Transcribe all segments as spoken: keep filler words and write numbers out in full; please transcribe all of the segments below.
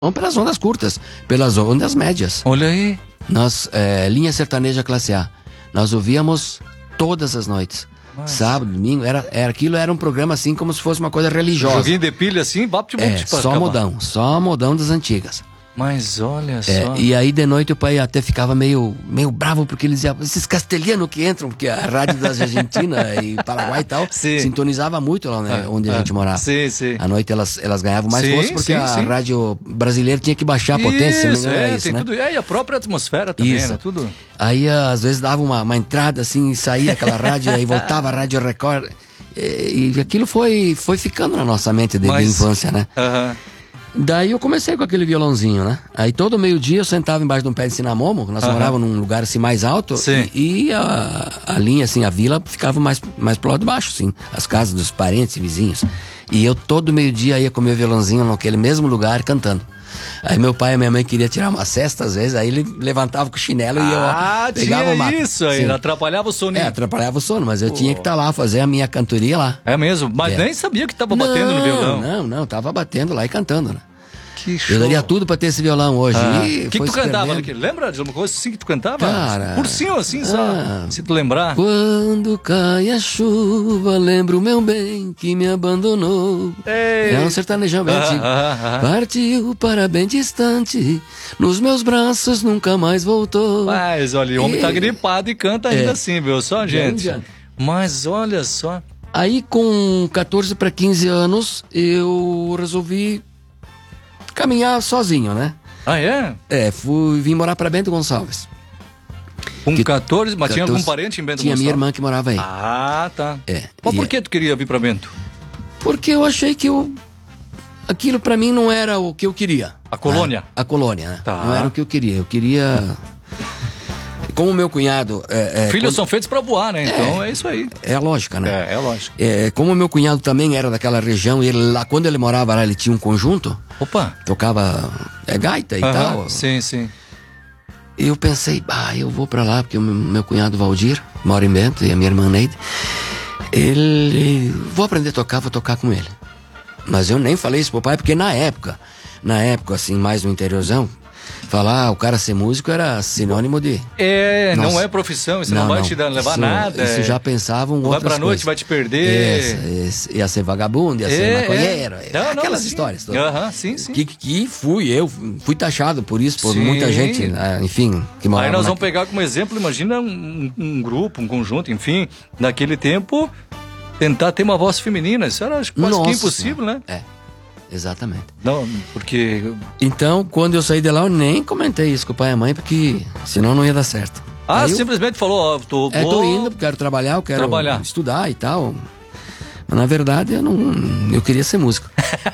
Não pelas ondas curtas, pelas ondas médias. Olha aí. Nós, é, linha sertaneja classe A, nós ouvíamos todas as noites. Mas... sábado, domingo, era, era, aquilo era um programa assim como se fosse uma coisa religiosa. Joguinho de pilha assim, bate é, só modão, só modão das antigas. Mas olha é, só. E aí de noite o pai até ficava meio, meio bravo, porque ele dizia, esses castelhanos que entram, porque a rádio das Argentina e Paraguai e tal, sim. sintonizava muito lá, né, onde ah, a gente morava. Sim, sim. À noite elas, elas ganhavam mais sim, força, porque sim, a sim. rádio brasileira tinha que baixar a potência. Isso, não é, é isso, tem né? tudo. É, e a própria atmosfera também, isso. né? Tudo. Aí às vezes dava uma, uma entrada assim, e saía aquela rádio, aí voltava a Rádio Record. E, e aquilo foi, foi ficando na nossa mente desde a infância, né? Uh-huh. Daí eu comecei com aquele violãozinho, né? Aí todo meio-dia eu sentava embaixo de um pé de cinamomo, nós uhum. morávamos num lugar assim mais alto, sim. e, e a, a linha, assim, a vila ficava mais, mais pro lado de baixo, assim, as casas dos parentes e vizinhos. E eu todo meio-dia ia com meu violãozinho naquele mesmo lugar cantando. Aí meu pai e minha mãe queriam tirar uma cesta às vezes, aí ele levantava com o chinelo e eu ah, pegava tinha uma... isso aí, sim. atrapalhava o sono. É, atrapalhava o sono, mas eu Pô. tinha que estar tá lá, fazer a minha cantoria lá. É mesmo? Mas é. nem sabia que tava batendo não, no violão. Não, não, tava batendo lá e cantando, né? Que show. Eu daria tudo pra ter esse violão hoje. O ah. que, que tu cantava? Lembra de uma coisa assim que tu cantava? Cara, Cursinho assim, só, ah, se tu lembrar. Quando cai a chuva, lembro o meu bem que me abandonou. Ei. É um sertanejão bem ah, antigo. Ah, ah, ah. Partiu para bem distante, nos meus braços nunca mais voltou. Mas olha, o homem e... tá gripado e canta ainda é. assim, viu? Só, gente. Já, já. Mas olha só. Aí com catorze para quinze anos, eu resolvi caminhar sozinho, né? Ah, é? É, fui, vim morar pra Bento Gonçalves. Com que, catorze, mas catorze, tinha algum parente em Bento tinha Gonçalves? Tinha minha irmã que morava aí. Ah, tá. É. Mas por é, que tu queria vir pra Bento? Porque eu achei que eu, aquilo pra mim não era o que eu queria. A colônia? Né? A colônia, né? Tá. Não era o que eu queria. Eu queria... Como meu cunhado... É, é, Filhos quando... são feitos pra voar, né? Então é, é isso aí. É a lógica, né? É, é lógico. É, como meu cunhado também era daquela região, e ele lá, quando ele morava lá, ele tinha um conjunto. Opa! Tocava é, gaita e uh-huh. tal. Sim, sim. E eu pensei, ah, eu vou pra lá, porque o meu, meu cunhado Valdir mora em Bento, e a minha irmã Neide. Ele... Vou aprender a tocar, vou tocar com ele. Mas eu nem falei isso pro pai, porque na época, na época, assim, mais no interiorzão, falar ah, o cara ser músico era sinônimo de... É, Nossa. não é profissão, isso não, não vai não. te levar isso, nada. Isso é... já pensavam outras coisas. Vai pra noite, vai te perder. Essa, essa, ia ser vagabundo, ia é, ser maconheiro. É. Não, aquelas não, sim. histórias todas. Aham, sim, sim. Que, que fui, eu fui taxado por isso, por sim. muita gente, enfim, que morava. Aí nós na... vamos pegar como exemplo, imagina um, um grupo, um conjunto, enfim, naquele tempo, tentar ter uma voz feminina. Isso era quase Nossa, que impossível, né? É. Exatamente. Não, porque... Então, quando eu saí de lá, eu nem comentei isso com o pai e a mãe, porque senão não ia dar certo. Ah, Aí simplesmente eu... falou, ó, tô... É, tô indo, quero trabalhar, eu quero trabalhar. estudar e tal. Mas, na verdade, eu não... Eu queria ser músico.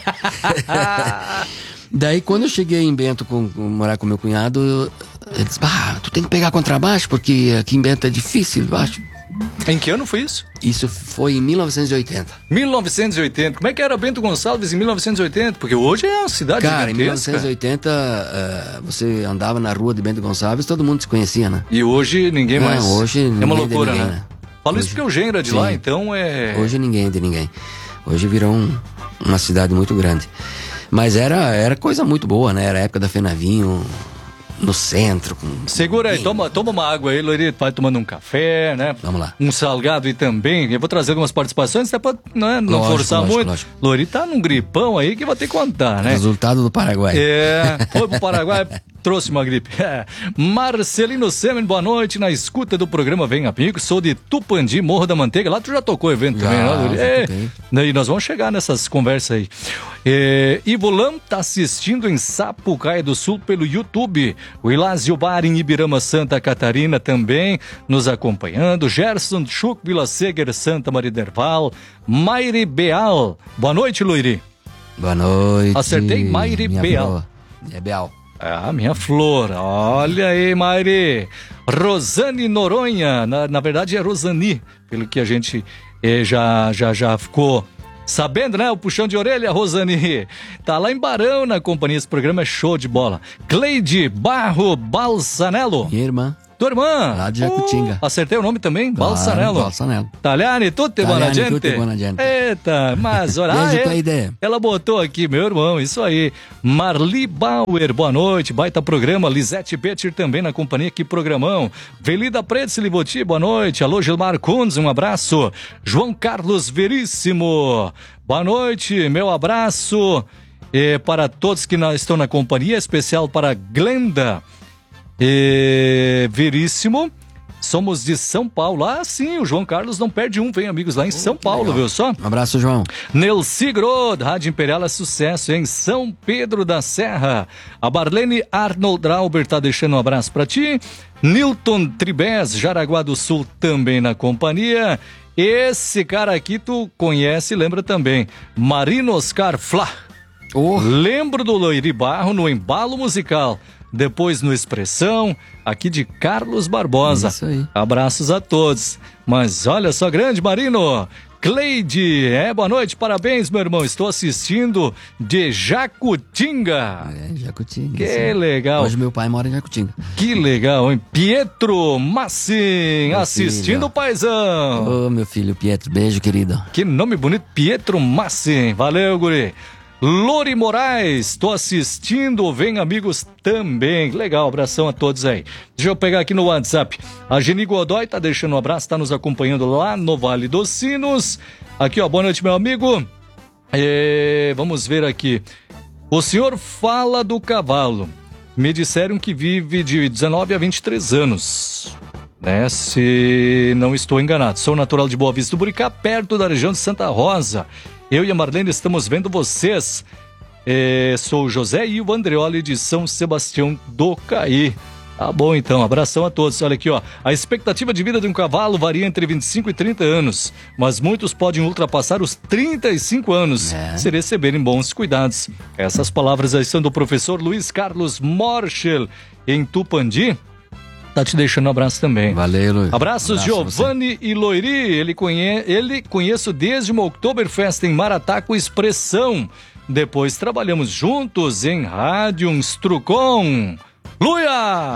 Daí, quando eu cheguei em Bento, com, com, morar com meu cunhado, eu, ele disse, ah, tu tem que pegar contrabaixo, porque aqui em Bento é difícil, baixo. Em que ano foi isso? Isso foi em mil novecentos e oitenta. mil novecentos e oitenta. Como é que era Bento Gonçalves em mil novecentos e oitenta? Porque hoje é uma cidade Cara, gigantesca. em mil novecentos e oitenta, uh, você andava na rua de Bento Gonçalves, todo mundo se conhecia, né? E hoje ninguém mais... Não, hoje é uma ninguém loucura, ninguém, né? né? Falo hoje... isso porque o Genro é de Sim. lá, então é... Hoje ninguém é de ninguém. Hoje virou um, uma cidade muito grande. Mas era, era coisa muito boa, né? Era a época da Fenavinho... No centro. Com... Segura aí, toma, toma uma água aí, Lorito, vai tomando um café, né? Vamos lá. Um salgado aí também. Eu vou trazer algumas participações, até pode não, é, não lógico, forçar lógico, muito. Lógico. Lorito tá num gripão aí que vai ter que contar, né? Resultado do Paraguai. É, foi pro Paraguai, trouxe uma gripe. É. Marcelino Semen, boa noite, na escuta do programa Vem Amigo, sou de Tupandi, Morro da Manteiga. Lá tu já tocou o evento já, também, né, Lorito? É, e nós vamos chegar nessas conversas aí. É, Ivo Lam tá assistindo em Sapucaia do Sul pelo YouTube. O Ilásio Bar em Ibirama, Santa Catarina também nos acompanhando. Gerson Chuk, Vila Seger, Santa Maria Derval. Maire Beal. Boa noite, Loiri. Boa noite. Acertei, Maire Beal. É Beal. Ah, minha flor. Olha aí, Maire. Rosane Noronha. Na, na verdade é Rosani, pelo que a gente eh, já, já, já ficou... sabendo, né? O puxão de orelha, Rosane. Tá lá em Barão na companhia. Esse programa é show de bola. Cleide Barro Balsanello. Minha irmã. Tua irmã? Lá de Jacutinga. Uh, acertei o nome também? Claro, Balsanello. Balsanello. Tagliani, tutti buona gente. Tutti buona gente. Eita, mas olha. Beijo ah, pra é, ideia. Ela botou aqui, meu irmão, isso aí. Marli Bauer, boa noite. Baita programa. Lisete Betcher também na companhia, que programão. Velida Preto, Livoti, boa noite. Alô, Gilmar Kunz, um abraço. João Carlos Veríssimo, boa noite, meu abraço. É, para todos que na, estão na companhia, especial para Glenda é, Veríssimo. Somos de São Paulo. Ah, sim, o João Carlos não perde um, vem, amigos, lá em oh, São Paulo, legal. Viu só? Um abraço, João. Nelci Grod, Rádio Imperial é sucesso em São Pedro da Serra. A Marlene Arnold Rauber tá deixando um abraço para ti. Nilton Tribés, Jaraguá do Sul, também na companhia. Esse cara aqui tu conhece, lembra também. Marino Oscar Flá. Oh. Lembro do Loiri Barro no embalo musical. Depois no Expressão, aqui de Carlos Barbosa. Isso aí. Abraços a todos. Mas olha só, grande Marino. Cleide, é, boa noite, parabéns, meu irmão. Estou assistindo de Jacutinga. É, Jacutinga. Que sim. Legal. Hoje meu pai mora em Jacutinga. Que legal, hein? Pietro Massim, meu assistindo o paizão. Ô, oh, meu filho Pietro, beijo, querido. Que nome bonito, Pietro Massim. Valeu, guri. Lori Moraes, tô assistindo, vem amigos também. Legal, abração a todos aí. Deixa eu pegar aqui no WhatsApp. A Geni Godoy tá deixando um abraço, tá nos acompanhando lá no Vale dos Sinos. Aqui, ó, boa noite, meu amigo. É, vamos ver aqui. O senhor fala do cavalo. Me disseram que vive de dezenove a vinte e três anos. Né, se não estou enganado. Sou natural de Boa Vista do Buricá, perto da região de Santa Rosa. Eu e a Marlene estamos vendo vocês. É, sou o José e o Andreoli de São Sebastião do Caí. Tá bom, então. Abração a todos. Olha aqui, ó. A expectativa de vida de um cavalo varia entre vinte e cinco e trinta anos, mas muitos podem ultrapassar os trinta e cinco anos é. se receberem bons cuidados. Essas palavras aí são do professor Luiz Carlos Morschel, em Tupandi. Tá te deixando um abraço também. Valeu, Luiz. Abraços, Abraço Giovanni e Loiri. Ele, conhe... Ele conheço desde uma Oktoberfest em Maratá com Expressão. Depois trabalhamos juntos em Rádio Instrucom. Luia!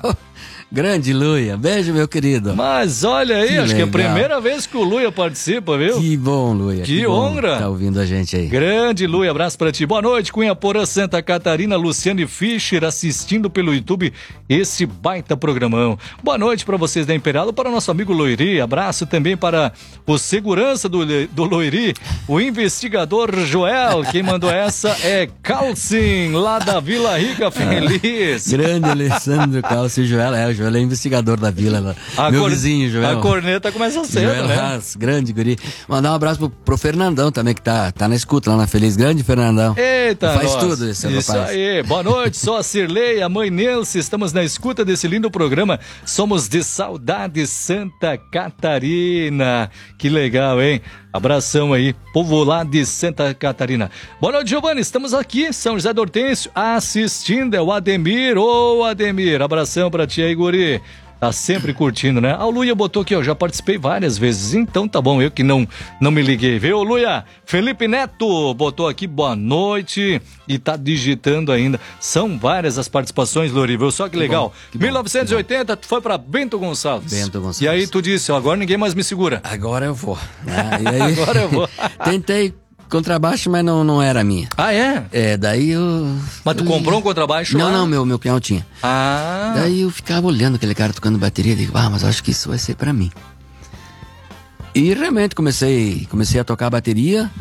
Grande Luia, beijo, meu querido. Mas olha aí, que acho legal. que é a primeira vez que o Luia participa, viu? Que bom, Luia. Que, que honra. Tá ouvindo a gente aí. Grande Luia, abraço pra ti. Boa noite, Cunha Porã, Santa Catarina, Luciane Fischer, assistindo pelo YouTube esse baita programão. Boa noite pra vocês da Imperial, para o nosso amigo Loiri. Abraço também para o segurança do, do Loiri, o investigador Joel. Quem mandou essa é Calcin, lá da Vila Rica Feliz. Grande Alessandro Calcin, Joel, é, o Joel é investigador da vila lá. A Meu cor... vizinho, Joel. A corneta começa cedo, Joel né? Haas, grande guri. Mandar um abraço pro, pro Fernandão também, que tá, tá na escuta lá na Feliz. Grande Fernandão. Eita, faz nossa. tudo esse Isso rapaz. aí. Boa noite, sou a Cirlei, a mãe Nelce. Estamos na escuta desse lindo programa. Somos de Saudade, Santa Catarina. Que legal, hein? Abração aí, povo lá de Santa Catarina. Boa noite, Giovanni. Estamos aqui, São José do Hortêncio, assistindo. É o Ademir. Ô, Ademir, abração pra ti aí, guri. Tá sempre curtindo, né? Ah, o Luia botou aqui, ó, já participei várias vezes, então tá bom, eu que não, não me liguei, viu, Luia? Felipe Neto botou aqui, boa noite, e tá digitando ainda. São várias as participações, Lori, viu? Só que, que legal. Bom, que mil novecentos e oitenta, tu foi pra Bento Gonçalves. Bento Gonçalves. E aí tu disse, ó, agora ninguém mais me segura. Agora eu vou. Ah, e aí... agora eu vou. Tentei contrabaixo, mas não, não era minha. Ah, é? É, daí eu... Mas tu comprou um contrabaixo Não, lá? não, meu, meu cunhado tinha. Ah. Daí eu ficava olhando aquele cara tocando bateria e digo, ah, mas acho que isso vai ser pra mim. E realmente comecei, comecei a tocar bateria.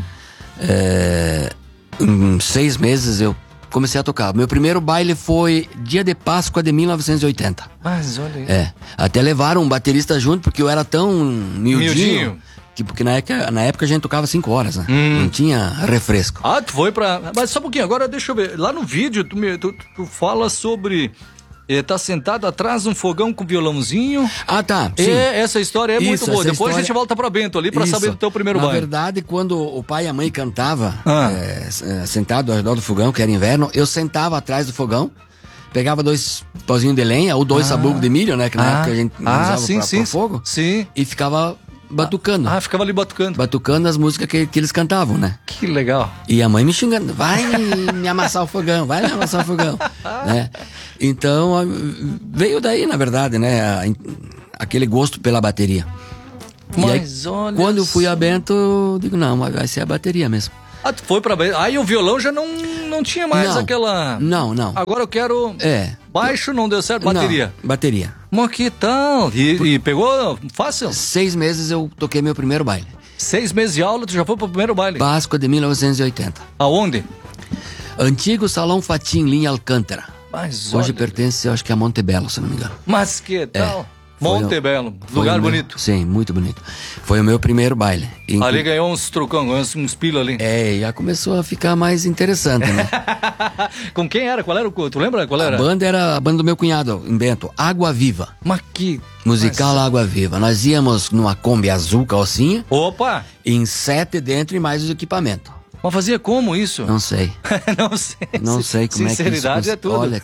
É, em seis meses eu comecei a tocar. Meu primeiro baile foi dia de Páscoa de mil novecentos e oitenta. Mas olha aí. É, até levaram um baterista junto, porque eu era tão miudinho. miudinho. Porque na época, na época a gente tocava cinco horas, né? Hum. Não tinha refresco. Ah, tu foi pra... Mas só um pouquinho, agora deixa eu ver. Lá no vídeo, tu, me, tu, tu fala sobre... Eh, tá sentado atrás de um fogão com violãozinho. Ah, tá. Sim. É, essa história é Isso, muito boa. Depois história... a gente volta pra Bento ali pra Isso. saber do teu primeiro baile. Na verdade, quando o pai e a mãe cantavam, ah. é, sentado ao redor do fogão, que era inverno, eu sentava atrás do fogão, pegava dois pauzinhos de lenha ou dois ah. sabugos de milho, né? Que na ah. época a gente ah, usava sim, pra, sim, pra fogo. Sim. E ficava batucando. Ah, ficava ali batucando. Batucando as músicas que, que eles cantavam, né? Que legal. E a mãe me xingando, vai me amassar o fogão, vai me amassar o fogão, né? Então, veio daí, na verdade, né? A, aquele gosto pela bateria. Mas aí, olha... Quando eu fui a Bento, eu digo, não, vai ser a bateria mesmo. Ah, tu foi pra Bento. Aí o violão já não, não tinha mais não, aquela... Não, não. Agora eu quero... É. Baixo não deu certo, bateria. Não, bateria. Mas que tal? E, e pegou fácil? Seis meses eu toquei meu primeiro baile. Seis meses de aula, tu já foi pro primeiro baile? Páscoa de mil novecentos e oitenta. Aonde? Antigo Salão Fatim, linha Alcântara. Mas Hoje olha... pertence, eu acho que a Montebello, se não me engano. Mas que tal? É. Montebello, o, lugar meu, bonito. Sim, muito bonito. Foi o meu primeiro baile. Inclu... Ali ganhou uns trucão, uns, uns pila ali. É, já começou a ficar mais interessante, né? Com quem era? Qual era o... Tu lembra qual era? A banda era a banda do meu cunhado, em Bento, Água Viva. Mas que... Musical Mas... Água Viva. Nós íamos numa Kombi azul, calcinha. Opa! Em sete dentro e mais os equipamentos. Mas fazia como isso? Não sei. Não sei. Não sei como é que isso... Sinceridade é tudo. Olha,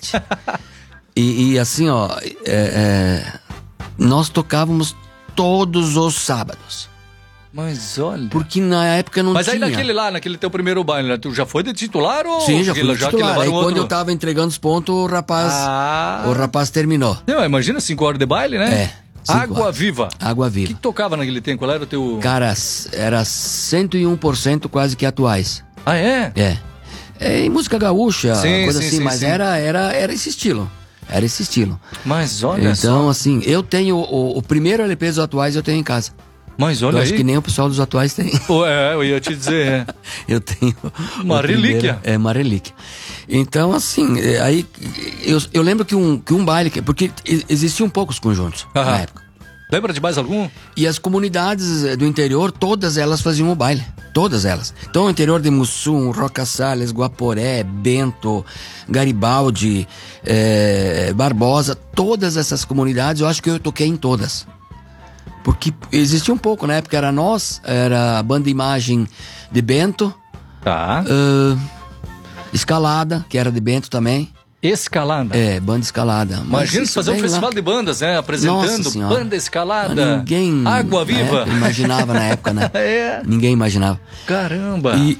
e, e assim, ó... É, é... Nós tocávamos todos os sábados. Mas olha... Porque na época não Mas tinha... Mas aí naquele lá, naquele teu primeiro baile, né? Tu já foi de titular ou... Sim, já fui de já titular. Aí outro... quando eu tava entregando os pontos, o rapaz... Ah. O rapaz terminou. Não, imagina cinco horas de baile, né? É. Água horas. Viva. Água Viva. Que tocava naquele tempo? Qual era o teu... Cara, era cento e um por cento quase que atuais. Ah, é? É. É em música gaúcha, sim, coisa sim, assim, sim, mas sim. Era, era, era esse estilo. Era esse estilo. Mas olha então, só. Então, assim, eu tenho o, o primeiro L P dos atuais eu tenho em casa. Mas olha eu aí. acho que nem o pessoal dos atuais tem. É, eu ia te dizer. É. eu tenho. Uma relíquia. É, uma relíquia. Então, assim, aí eu, eu lembro que um, que um baile, porque existiam poucos conjuntos Aham. na época. Lembra de mais algum? E as comunidades do interior, todas elas faziam o baile. Todas elas. Então, o interior de Mussum, Roca Salles, Guaporé, Bento, Garibaldi, é, Barbosa, todas essas comunidades, eu acho que eu toquei em todas. Porque existia um pouco, na época era nós, era a banda Imagem de Bento. Tá. Uh, Escalada, que era de Bento também. Escalada? É, banda Escalada. Imagina fazer um festival lá de bandas, né? Apresentando banda Escalada. Ninguém... Água Viva. Né, imaginava na época, né? É. Ninguém imaginava. Caramba. E,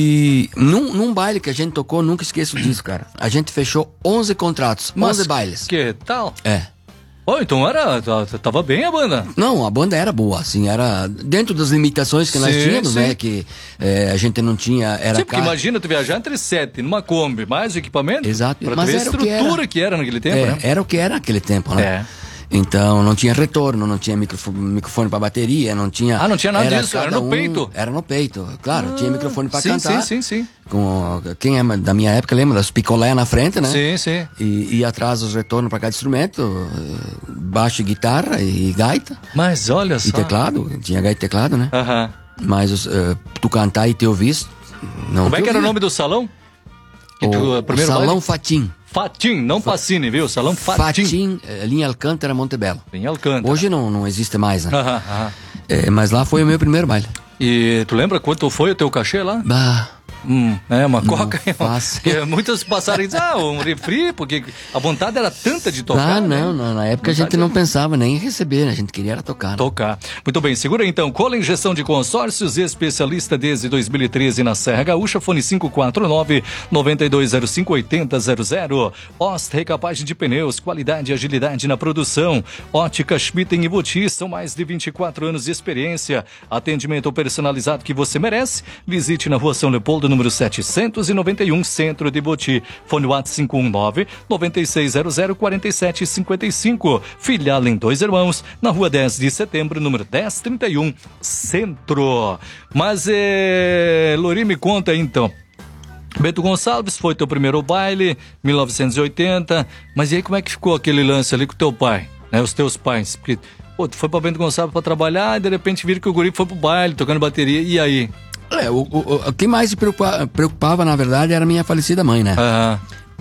e num, num baile que a gente tocou, nunca esqueço disso, cara. A gente fechou onze contratos, Mas onze bailes. Que tal? É. Oh, então era, tava bem a banda. Não, a banda era boa, assim, era dentro das limitações que sim, nós tínhamos, sim. né, que é, a gente não tinha, era... Sim, porque car... imagina tu viajar entre sete, numa Kombi, mais o equipamento. Exato. Pra Mas ver era a estrutura o que era. que era naquele tempo, é, né? Era o que era naquele tempo, né? É. Então, não tinha retorno, não tinha microfone, microfone para bateria, não tinha... Ah, não tinha nada era disso, era no um, peito. Era no peito, claro, ah, tinha microfone para sim, cantar. Sim, sim, sim. Com, quem é da minha época lembra das picolé na frente, né? Sim, sim. E, e atrás os retornos para cada instrumento, baixo e guitarra e gaita. Mas olha só. E teclado, tinha gaita e teclado, né? Aham. Uh-huh. Mas uh, tu cantar e ter ouvido, não. Como é que era o nome do salão? Que o, tu, o Salão baile? Fatim. Fatim, não Pacini, viu? Salão Fatim. Fatim, linha Alcântara, Montebello. Linha Alcântara. Hoje não, não existe mais, né? Aham, aham. É, mas lá foi o meu primeiro baile. E tu lembra quanto foi o teu cachê lá? Bah... Hum, é, uma não coca. É, muitas passaram e diziam, ah, um refri, porque a vontade era tanta de tocar. Ah, não, né? não, na época a, a gente não pensava nem em receber, a gente queria era tocar. Né? Tocar. Muito bem, segura então. Colen Gestão de Consórcios, especialista desde dois mil e treze na Serra Gaúcha, fone cinco quatro nove, nove dois zero cinco, oito zero zero zero. Ost Recapagem de Pneus, qualidade e agilidade na produção. Ótica Schmitten e Buti, são mais de vinte e quatro anos de experiência. Atendimento personalizado que você merece. Visite na Rua São Leopoldo, número setecentos e noventa e um, Centro de Boti. Fone WhatsApp cinco um nove, nove seis zero zero, quatro sete cinco cinco. Filial em Dois Irmãos, na Rua dez de Setembro, número dez trinta e um, Centro. Mas, é... Lori, me conta aí, então. Bento Gonçalves foi teu primeiro baile, mil novecentos e oitenta. Mas e aí, como é que ficou aquele lance ali com teu pai, né? Os teus pais? Porque, pô, tu foi pra Bento Gonçalves pra trabalhar e de repente viram que o guri foi pro baile, tocando bateria. E aí? É, o, o, o que mais se preocupava, preocupava, na verdade, era a minha falecida mãe, né? Uhum.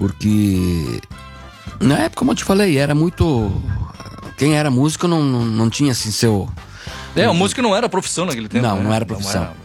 Porque, na época, como eu te falei, era muito... Quem era músico não, não, não tinha, assim, seu... É, a música não era profissão naquele tempo. Não, né? não era profissão. Não era...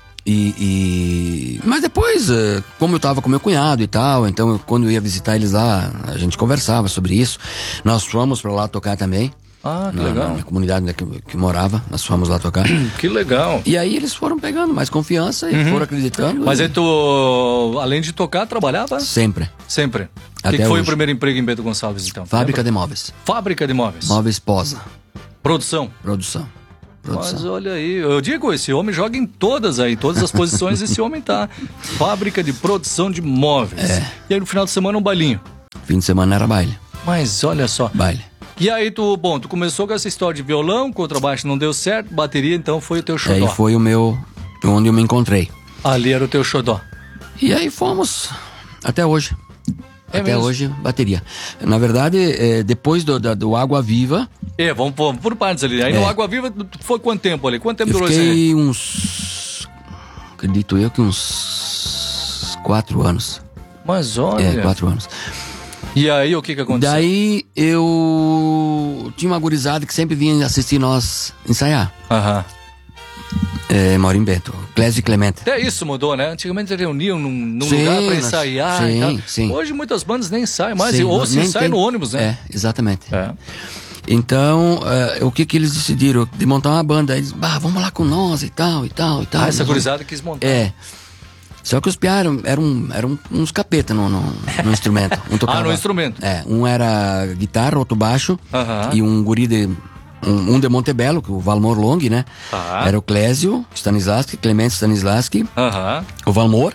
E, e... Mas depois, como eu tava com meu cunhado e tal, então quando eu ia visitar eles lá, a gente conversava sobre isso. Nós fomos pra lá tocar também. Ah, que na, legal. Na, na comunidade né, que, que morava, nós fomos lá tocar. Que legal. E aí eles foram pegando mais confiança e uhum. foram acreditando. Mas e... aí tu, além de tocar, trabalhava? Sempre. Sempre. O Até que, que foi hoje. o primeiro emprego em Bento Gonçalves, então? Fábrica de móveis. Fábrica de móveis. Móveis Posa. Produção. Produção. Produção. Mas olha aí, eu digo, esse homem joga em todas aí, todas as posições esse homem tá. Fábrica de produção de móveis. É. E aí no final de semana um bailinho. Fim de semana era baile. Mas olha só. Baile. E aí tu, bom, tu começou com essa história de violão, contrabaixo não deu certo, bateria então foi o teu xodó. Aí foi o meu, onde eu me encontrei. Ali era o teu xodó. E aí fomos, até hoje. É até mesmo? hoje, bateria. Na verdade, é, depois do, do, do Água Viva... É, vamos por, por partes ali. Aí é. no Água Viva foi quanto tempo ali? Quanto tempo eu durou fiquei isso aí? uns... Acredito eu que uns... Quatro anos. Mas olha... É, quatro anos. E aí o que que aconteceu? Daí eu... Tinha uma gurizada que sempre vinha assistir nós ensaiar. Aham. É, mora em Bento, Clésio e Clemente. Até isso mudou, né? Antigamente eles reuniam num, num Sim, lugar pra nós- ensaiar sim, e tal. sim. Hoje muitas bandas nem ensaiam mais, Sim, ou se nem ensaiam tem- no ônibus, né? É, exatamente. É. Então, eh, o que que eles decidiram? De montar uma banda. Aí eles, bah, vamos lá com nós e tal, e tal, e tal. Ah, essa Nós gurizada quis montar. vamos- É. Só que os piá eram, eram, eram uns capeta no, no, no instrumento. Um tocava, Ah, no instrumento. É, um era guitarra, outro baixo. Aham. E um guri de... Um, um de Montebello, que o Valmor Long, né? Tá. Era o Clésio Stanislavski, Clemente Stanislavski, Aham. o Valmor.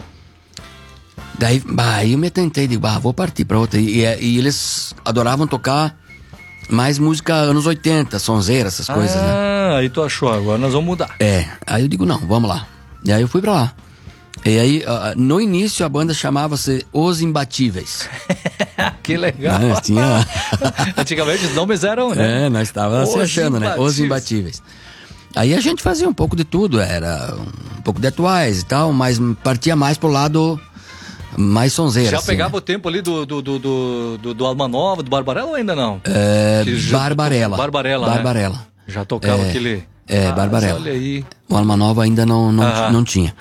Daí, bah, aí eu me tentei, digo, bah, vou partir pra outra. E, e, e eles adoravam tocar mais música anos oitenta, sonzeira, essas coisas, né? Ah, aí tu achou, agora nós vamos mudar. É, aí eu digo, não, vamos lá. E aí eu fui pra lá. E aí, ah, no início, a banda chamava-se Os Imbatíveis. Que legal. Nós tinha... Antigamente os nomes eram, né? É, nós estávamos se Os achando, né? Os Imbatíveis. Aí a gente fazia um pouco de tudo, era um pouco de atuais e tal, mas partia mais pro lado mais sonzeiro. Já assim, pegava né? o tempo ali do, do, do, do, do, do Alma Nova, do Barbarella ou ainda não? É, Que já- Barbarella. Barbarella, né? Barbarella. Já tocava É, aquele... é, Ah, Barbarella. Olha aí. O Alma Nova ainda não, não, Aham. não tinha.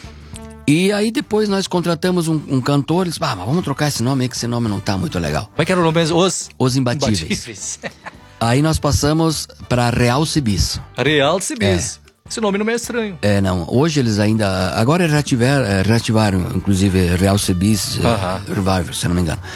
E aí depois nós contratamos um, um cantor, eles ah, mas vamos trocar esse nome aí, que esse nome não tá muito legal. Como é que era o nome mesmo? Os... Os Imbatíveis. Aí nós passamos pra Real Cibis. Real Cibis. Esse nome não é estranho. É, não, hoje eles ainda, agora eles reativaram, eh, reativaram inclusive Real Cibis eh, Aham. Revival, se eu não me engano.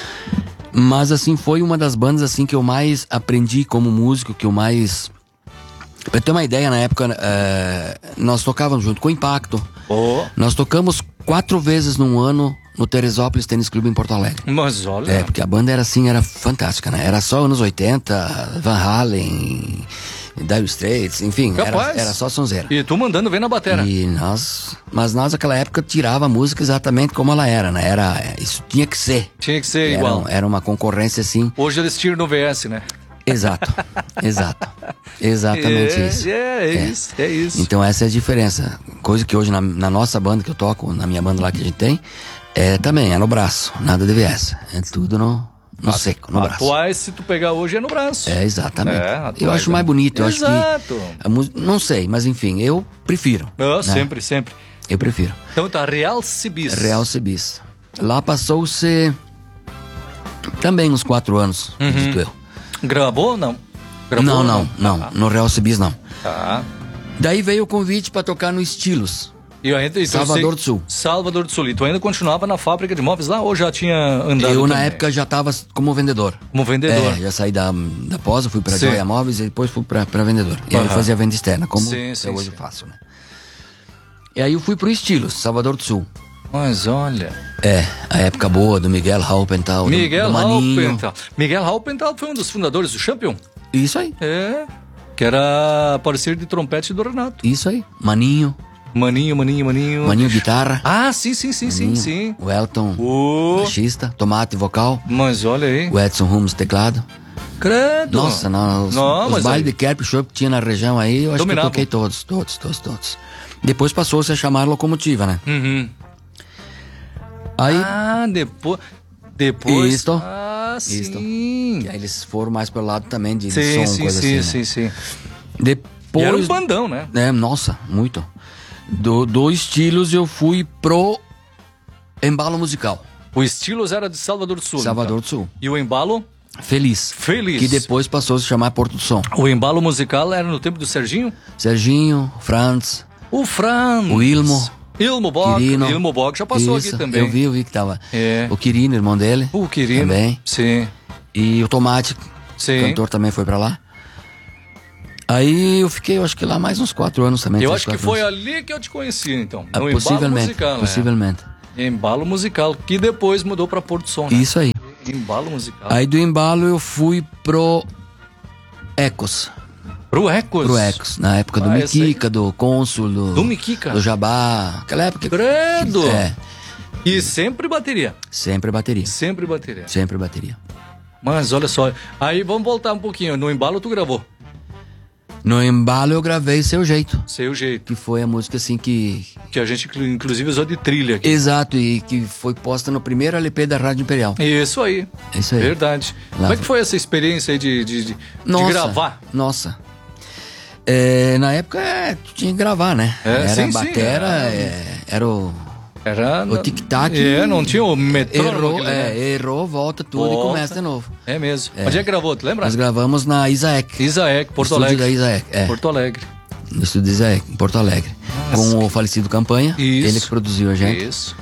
Mas assim, foi uma das bandas assim que eu mais aprendi como músico, que eu mais... Pra ter uma ideia, na época, eh, nós tocávamos junto com o Impacto. Oh. Nós tocamos quatro vezes num ano no Teresópolis Tênis Clube em Porto Alegre. Mas olha... É, porque a banda era assim, era fantástica, né? Era só anos oitenta, Van Halen, Dire Straits, enfim, era, Capaz. era só sonzeira. E tu mandando ver na batera. E nós, mas nós naquela época tirava a música exatamente como ela era, né? Era, isso tinha que ser. Tinha que ser Era, igual. era uma concorrência assim. Hoje eles tiram no V S, né? Exato, exato, exatamente é, isso. É, é, É. isso, é isso. Então essa é a diferença. Coisa que hoje na, na nossa banda que eu toco, na minha banda lá que a gente tem, é também, é no braço, nada de V S. É tudo no, no seco, no braço. Atuais, se tu pegar hoje, é no braço. É, exatamente. É, atuais, eu acho né? mais bonito, eu Exato. acho que a música, não sei, mas enfim, eu prefiro. Eu, né? Sempre, sempre. Eu prefiro. Então tá, Real Cibis. Real Cibis. Lá passou-se também uns quatro anos, Uhum. acredito eu. Gravou ou não? Gravou Não, ou não, não, Ah, no Real Cibis não. tá. Daí veio o convite para tocar no Estilos. E ainda, e tu Salvador sei- do Sul. Salvador do Sul. E tu ainda continuava na fábrica de móveis lá ou já tinha andado Eu na também? época já estava como vendedor. Como vendedor. É, já saí da, da Posa, fui pra Sim. Joia Móveis e depois fui pra, pra vendedor. E aí eu Aham. fazia venda externa, como Sim, até sim, hoje sim. eu faço, né? E aí eu fui pro Estilos, Salvador do Sul. Mas olha... É, a época boa do Miguel Halpental, do- Miguel do Maninho. Halpental. Miguel Halpental foi um dos fundadores do Champion. Isso aí, É. Que era parceiro de trompete do Renato. isso aí. Maninho, Maninho, maninho, maninho. Maninho guitarra. Ah, sim, sim, sim, sim, Maninho, sim. O Elton, Oh, baixista, Tomate, vocal. mas olha aí. O Edson Ramos, teclado. Credo. Nossa, não, os, Não, os mas bailes aí- de Kerp Show que tinha na região aí, eu acho Dominavam. que eu toquei todos, todos, todos, todos. Depois passou-se a chamar Locomotiva, né? Uhum. Aí, Ah, depois... Depois... Isto. Ah, sim. Isto. aí eles foram mais pelo lado também de, de Sim, som, sim, coisa sim, assim, sim, né? sim. E Depois... era um bandão, né? É, nossa, muito. Do, do Estilos eu fui pro Embalo Musical, O Estilos era de Salvador do Sul. Salvador então. do Sul. E o embalo? Feliz. Feliz. Que depois passou a se chamar Porto do Som. O embalo musical era no tempo do Serginho? Serginho, Franz. O Franz. O Ilmo. Ilmo Bock. Quirino. Ilmo Bock já passou Isso, aqui também. Eu vi, eu vi que tava. É. O Quirino, irmão dele. O Quirino. Também. Sim. E o Tomate, Sim. cantor, também foi pra lá. Aí eu fiquei, eu acho que lá mais uns quatro anos também. Eu três, acho que quatro foi anos. ali que eu te conheci, então. Ah, No possivelmente, embalo musical, possivelmente. né? Embalo musical, que depois mudou pra Porto Som, né? Isso aí. Embalo musical. Aí do embalo eu fui pro Ecos. Pro Ecos? Pro Ecos, na época do Ah, Miquica, do Cônsul, do, Do Miquica? do Jabá. Aquela época. Credo! É, E sempre bateria. sempre bateria. Sempre bateria. Sempre bateria. Mas olha só, aí vamos voltar um pouquinho. No embalo tu gravou. No embalo eu gravei Seu Jeito, Seu jeito. que foi a música assim que... Que a gente inclu- inclusive usou de trilha aqui. Exato, e que foi posta no primeiro L P da Rádio Imperial. Isso aí. É isso aí. Verdade. Como é que foi essa experiência aí de, de, de, de Nossa, gravar? Nossa. É, na época é, tu tinha que gravar, né? É, era sim, a sim, batera, era- é, era o, Era. o tic-tac. É, não tinha o metrônomo. Errou, aquele, né? é, errou, volta tudo Volta. e começa de novo. É mesmo. Onde é que gravou? Tu lembra? Nós gravamos na Isaek. Isaek, Porto no Alegre. estúdio da Isaek, é. Porto Alegre. No estúdio da Isaek, em Porto Alegre. Nossa, com o falecido Campanha. Isso. Ele que produziu a gente. Isso.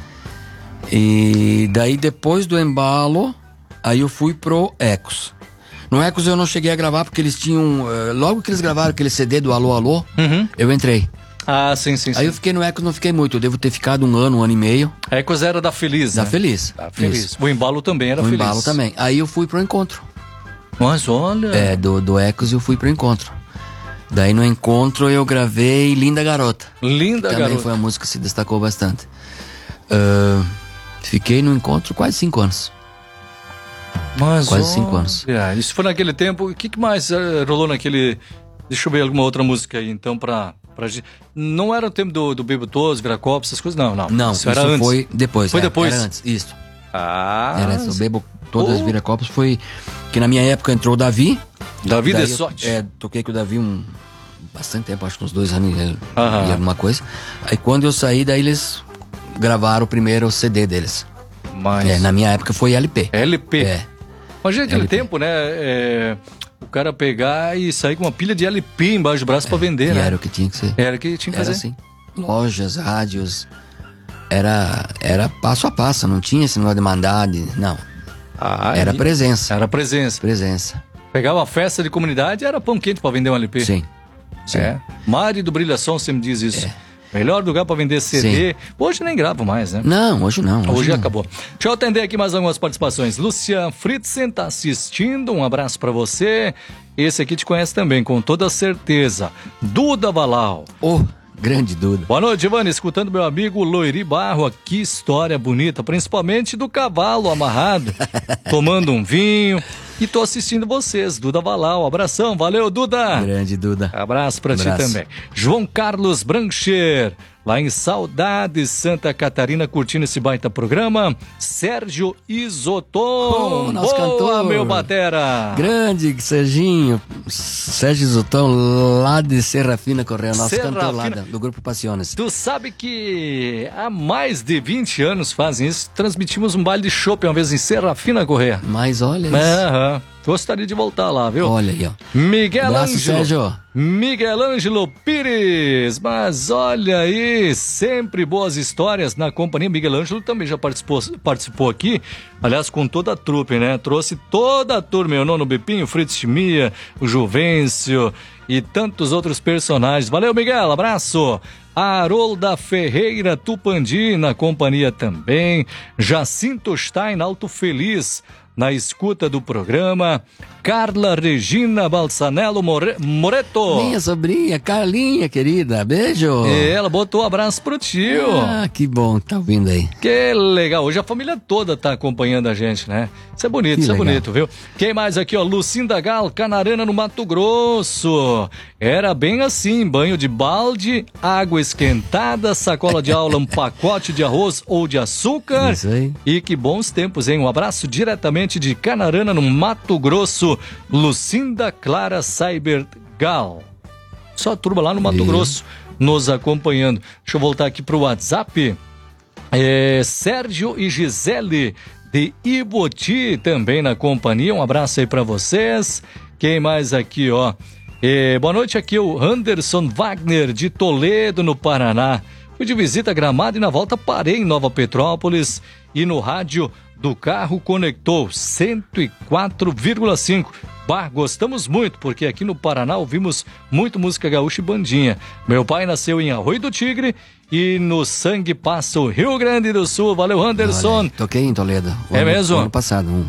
E daí depois do embalo, aí eu fui pro Ecos. No Ecos eu não cheguei a gravar porque eles tinham... eh, logo que eles gravaram aquele C D do Alô Alô, Uhum. eu entrei. Ah, sim, sim, sim. Aí eu fiquei no Ecos, não fiquei muito. Eu devo ter ficado um ano, um ano e meio. Ecos era da Feliz, Da né? Feliz. Da Feliz. Isso. O embalo também era O Feliz. embalo também. Aí eu fui pro encontro. Mas olha. É, do, do Ecos eu fui pro encontro. Daí no encontro eu gravei Linda Garota. Linda Também garota. foi uma música que se destacou bastante. Ah, fiquei no encontro quase cinco anos. Mas Quase olha, cinco anos. Isso foi naquele tempo. O que, que mais eh, rolou naquele. Deixa eu ver alguma outra música aí, então, pra. pra... gente- Não era o tempo do, do Bebetoso, Viracopos, essas coisas, não, não. Não, isso isso, era antes. foi depois. Foi é, depois? Era antes, isso. Ah, Era antes. O Bebo Todas as Oh. Viracopos foi... Que na minha época entrou o Davi. Davi Daí de eu, sorte. É, toquei com o Davi um... Bastante tempo, acho que uns dois anos e Aham. e alguma coisa. Aí quando eu saí, daí eles gravaram o primeiro C D deles. Mas. É, na minha época foi L P. L P. É. Imagina aquele L P. tempo, né? é, o cara pegar e sair com uma pilha de L P embaixo do braço pra vender, E né? era o que tinha que ser. Era o que tinha que Era fazer. assim. Lojas, rádios. Era, era passo a passo, não tinha esse negócio de mandar, de, não. Ah, Era e- presença. Era presença. Presença. Pegava uma festa de comunidade, era pão quente pra vender um L P. Sim. Sim. É. Mari do Brilhação sempre diz isso. Melhor lugar pra vender C D. Hoje nem gravo mais, né? Não, hoje não. Hoje, Hoje não. acabou. Deixa eu atender aqui mais algumas participações. Lucian Fritzen tá assistindo, um abraço pra você. Esse aqui te conhece também, com toda certeza. Duda Valau. Ô, grande Duda. Boa noite, Ivana. Escutando meu amigo Loiri Barro. Que história bonita, principalmente do cavalo amarrado, tomando um vinho. E tô assistindo vocês, Duda Valau. Abração, valeu, Duda. Grande Duda. Abraço pra ti Abraço. também. João Carlos Brancher, lá em Saudade, Santa Catarina, curtindo esse baita programa. Sérgio Isoton. Oh, nosso Boa, cantor. meu batera. Grande Serginho. Sérgio Zutão, lá de Serrafina Correia. Nosso Serrafina. cantor lá da- do Grupo Passiones. Tu sabe que há mais de vinte anos fazem isso. Transmitimos um baile de chopp uma vez em Serrafina Correia. Mas olha isso. Aham. Gostaria de voltar lá, viu? Olha aí, ó. Miguel Abraço, Ângelo. Sérgio. Miguel Ângelo Pires. Mas olha aí, sempre boas histórias na companhia. Miguel Ângelo também já participou, participou aqui, aliás, com toda a trupe, né? Trouxe toda a turma, o Nono Bepinho, o Fritz Chimia, o Juvencio e tantos outros personagens. Valeu, Miguel, abraço. Harolda Ferreira Tupandi na companhia também. Jacinto Stein, Alto Feliz, na escuta do programa. Carla Regina Balsanello More... Moreto. Minha sobrinha, Carlinha, querida. Beijo. E ela botou um abraço pro tio. Ah, que bom que tá ouvindo aí. Que legal. Hoje a família toda tá acompanhando a gente, né? Isso é bonito, Que isso legal. é bonito, viu? Quem mais aqui, ó? Lucinda Gal, Canarana, no Mato Grosso. Era bem assim, banho de balde, água esquentada, sacola de aula, um pacote de arroz ou de açúcar. Isso aí. E que bons tempos, hein? Um abraço diretamente de Canarana, no Mato Grosso. Lucinda Clara Cybergal. Só a turma lá no Mato Viu? Grosso nos acompanhando. Deixa eu voltar aqui pro WhatsApp. É, Sérgio e Gisele de Iboti também na companhia. Um abraço aí para vocês. Quem mais aqui, ó? E, boa noite, aqui o Anderson Wagner de Toledo, no Paraná. Fui de visita a Gramado e na volta parei em Nova Petrópolis e no rádio do carro conectou cento e quatro vírgula cinco. Bah, gostamos muito, porque aqui no Paraná ouvimos muito música gaúcha e bandinha. Meu pai nasceu em Arroio do Tigre e no sangue passa o Rio Grande do Sul. Valeu, Anderson. Olha, toquei em Toledo. É ano, mesmo? Ano passado. Um,